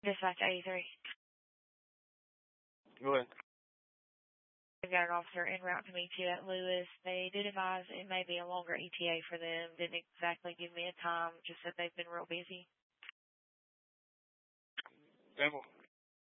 Dispatch 83. Go ahead. We've got an officer en route to meet you at Lewis. They did advise it may be a longer ETA for them. Didn't exactly give me a time, just said they've been real busy. Devil.